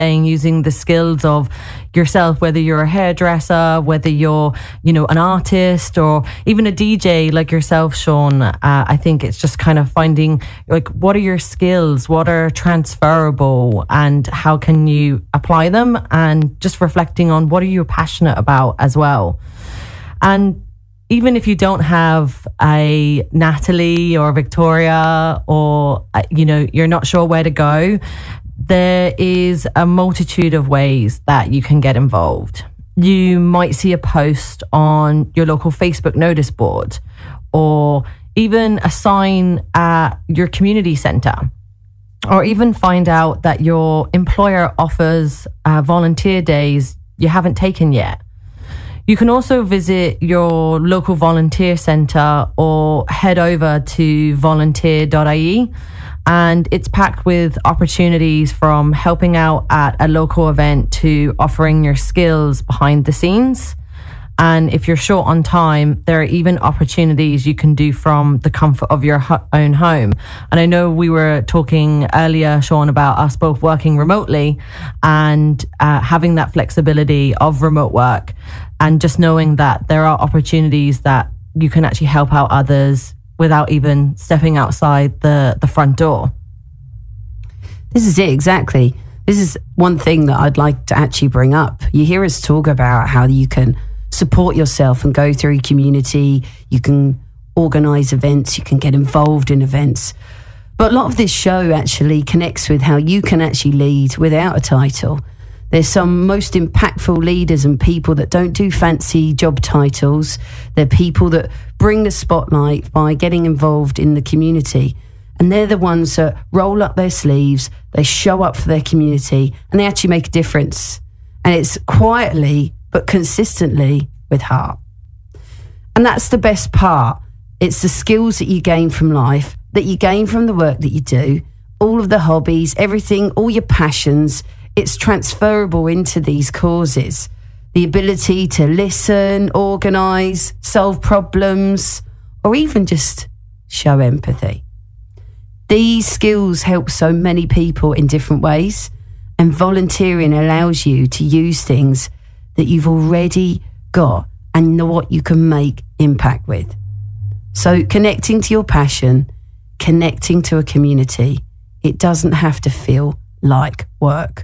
saying, using the skills of yourself, whether you're a hairdresser, whether you're, an artist or even a DJ like yourself, Sean. I think it's just kind of finding like, what are your skills, what are transferable, and how can you apply them, and just reflecting on what are you passionate about as well. And even if you don't have a Natalie or Victoria, or, you're not sure where to go, there is a multitude of ways that you can get involved. You might see a post on your local Facebook notice board, or even a sign at your community centre, or even find out that your employer offers volunteer days you haven't taken yet. You can also visit your local volunteer centre or head over to volunteer.ie, and it's packed with opportunities from helping out at a local event to offering your skills behind the scenes. And if you're short on time, there are even opportunities you can do from the comfort of your own home. And I know we were talking earlier, Sean, about us both working remotely and having that flexibility of remote work, and just knowing that there are opportunities that you can actually help out others without even stepping outside the front door. This is it, exactly. This is one thing that I'd like to actually bring up. You hear us talk about how you can support yourself and go through community, you can organise events, you can get involved in events. But a lot of this show actually connects with how you can actually lead without a title. There's some most impactful leaders and people that don't do fancy job titles. They're people that bring the spotlight by getting involved in the community. And they're the ones that roll up their sleeves, they show up for their community, and they actually make a difference. And it's quietly but consistently with heart. And that's the best part. It's the skills that you gain from life, that you gain from the work that you do, all of the hobbies, everything, all your passions. It's transferable into these causes. The ability to listen, organise, solve problems, or even just show empathy. These skills help so many people in different ways, and volunteering allows you to use things that you've already got and know what you can make impact with. So connecting to your passion, connecting to a community, it doesn't have to feel like work.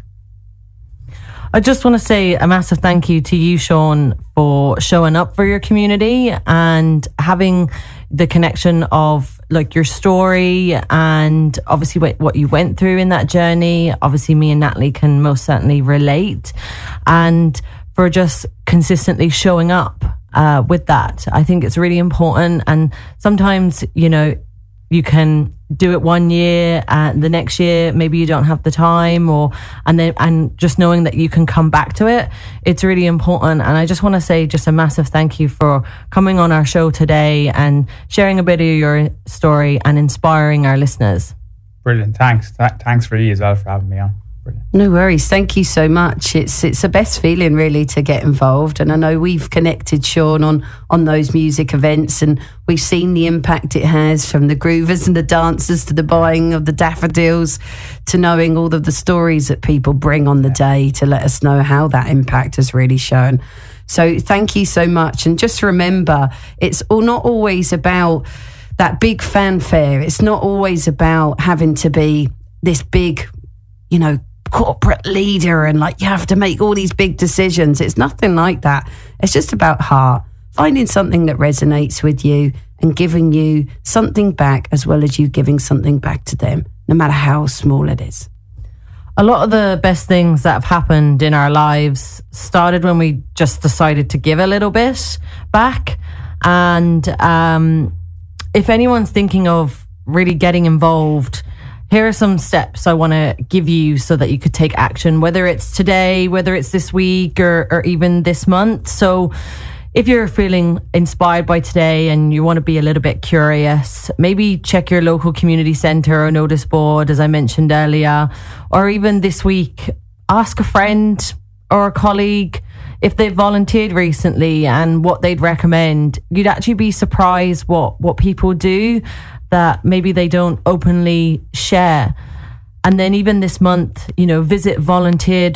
I just want to say a massive thank you to you, Sean, for showing up for your community and having the connection of like your story and obviously what you went through in that journey. Obviously, me and Natalie can most certainly relate, and for just consistently showing up with that. I think it's really important. And sometimes, you can do it one year and the next year maybe you don't have the time, and just knowing that you can come back to it, it's really important. And I just want to say just a massive thank you for coming on our show today and sharing a bit of your story and inspiring our listeners. Brilliant. Thanks really as well for having me on. Brilliant. No worries. Thank you so much. It's the best feeling really to get involved. And I know we've connected, Sean, on those music events, and we've seen the impact it has, from the groovers and the dancers to the buying of the daffodils to knowing all of the stories that people bring on the day to let us know how that impact has really shown. So thank you so much. And just remember, it's not always about that big fanfare. It's not always about having to be this big, corporate leader and like you have to make all these big decisions. It's nothing like that. It's just about heart, finding something that resonates with you and giving you something back, as well as you giving something back to them, no matter how small it is. A lot of the best things that have happened in our lives started when we just decided to give a little bit back. And if anyone's thinking of really getting involved, here are some steps I want to give you so that you could take action, whether it's today, whether it's this week, or even this month. So if you're feeling inspired by today and you want to be a little bit curious, maybe check your local community centre or notice board, as I mentioned earlier, or even this week, ask a friend or a colleague if they've volunteered recently and what they'd recommend. You'd actually be surprised what people do that maybe they don't openly share. And then even this month, visit volunteer